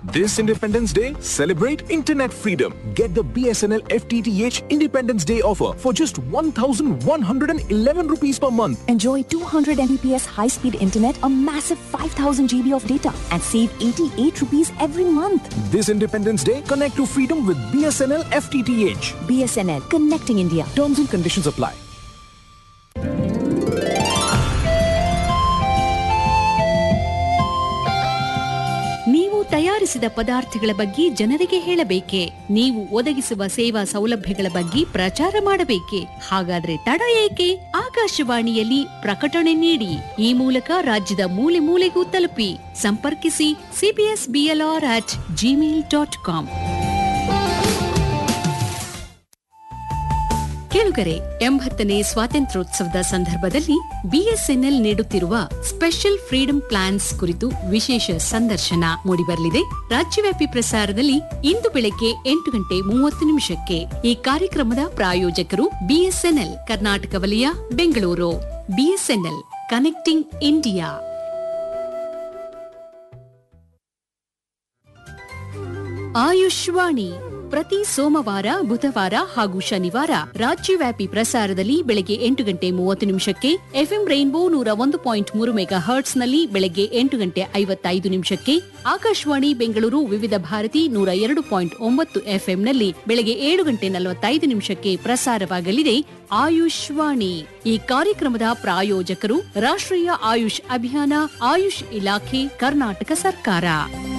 This Independence Day, celebrate internet freedom. Get the BSNL FTTH Independence Day offer for just 1,111 rupees per month. Enjoy 200 Mbps high-speed internet, a massive 5,000 GB of data, and save 88 rupees every month. This Independence Day, connect to freedom with BSNL FTTH. BSNL, connecting India. Terms and conditions apply. ನೀವು ತಯಾರಿಸಿದ ಪದಾರ್ಥಗಳ ಬಗ್ಗೆ ಜನರಿಗೆ ಹೇಳಬೇಕೆ? ನೀವು ಒದಗಿಸುವ ಸೇವಾ ಸೌಲಭ್ಯಗಳ ಬಗ್ಗೆ ಪ್ರಚಾರ ಮಾಡಬೇಕೆ? ಹಾಗಾದ್ರೆ ತಡ ಏಕೆ? ಆಕಾಶವಾಣಿಯಲ್ಲಿ ಪ್ರಕಟಣೆ ನೀಡಿ. ಈ ಮೂಲಕ ರಾಜ್ಯದ ಮೂಲೆ ಮೂಲೆಗೂ ತಲುಪಿ. ಸಂಪರ್ಕಿಸಿ cbsblr@gmail.com. ಕೇಳುಗರೆ, 80ನೇ ಸ್ವಾತಂತ್ರ್ಯೋತ್ಸವದ ಸಂದರ್ಭದಲ್ಲಿ ಬಿಎಸ್ಎನ್ಎಲ್ ನೀಡುತ್ತಿರುವ ಸ್ಪೆಷಲ್ ಫ್ರೀಡಂ ಪ್ಲಾನ್ಸ್ ಕುರಿತು ವಿಶೇಷ ಸಂದರ್ಶನ ಮೂಡಿಬರಲಿದೆ. ರಾಜ್ಯವ್ಯಾಪಿ ಪ್ರಸಾರದಲ್ಲಿ ಇಂದು ಬೆಳಗ್ಗೆ 8:30 ಈ ಕಾರ್ಯಕ್ರಮದ ಪ್ರಾಯೋಜಕರು ಬಿಎಸ್ಎನ್ಎಲ್ ಕರ್ನಾಟಕ ವಲಯ, Bengaluru. BSNL, connecting India. Ayushvani ಪ್ರತಿ ಸೋಮವಾರ, ಬುಧವಾರ ಹಾಗೂ ಶನಿವಾರ ರಾಜ್ಯವ್ಯಾಪಿ ಪ್ರಸಾರದಲ್ಲಿ ಬೆಳಗ್ಗೆ 8:30 ಎಫ್ಎಂ ರೈನ್ಬೋ 101.3 ಮೆಗಾಹರ್ಟ್ಸ್ ನಲ್ಲಿ ಬೆಳಗ್ಗೆ 8:55 ಆಕಾಶವಾಣಿ ಬೆಂಗಳೂರು ವಿವಿಧ ಭಾರತಿ 102.9 ಎಫ್ಎಂ ನಲ್ಲಿ ಬೆಳಗ್ಗೆ 7:45 ಪ್ರಸಾರವಾಗಲಿದೆ ಆಯುಷ್ವಾಣಿ. ಈ ಕಾರ್ಯಕ್ರಮದ ಪ್ರಾಯೋಜಕರು ರಾಷ್ಟ್ರೀಯ ಆಯುಷ್ ಅಭಿಯಾನ, ಆಯುಷ್ ಇಲಾಖೆ, ಕರ್ನಾಟಕ ಸರ್ಕಾರ.